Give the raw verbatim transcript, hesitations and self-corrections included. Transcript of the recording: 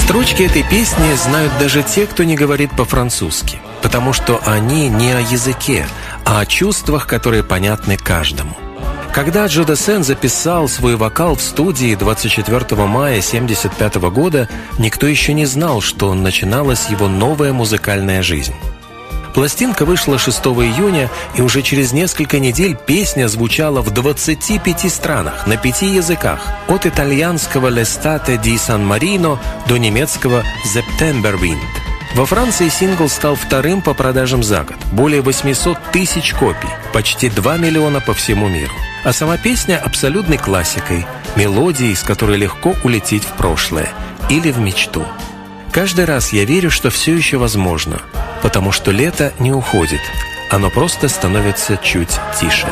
Строчки этой песни знают даже те, кто не говорит по-французски, потому что они не о языке, а о чувствах, которые понятны каждому. Когда Джо Дассен записал свой вокал в студии двадцать четвёртого мая семьдесят пятого года, никто еще не знал, что начиналась его новая музыкальная жизнь. Пластинка вышла шестого июня, и уже через несколько недель песня звучала в двадцати пяти странах, на пяти языках, от итальянского «L'estate di San Marino» до немецкого «September Wind». Во Франции сингл стал вторым по продажам за год, более восьмисот тысяч копий, почти два миллиона по всему миру. А сама песня абсолютной классикой, мелодией, с которой легко улететь в прошлое или в мечту. Каждый раз я верю, что все еще возможно, потому что лето не уходит, оно просто становится чуть тише.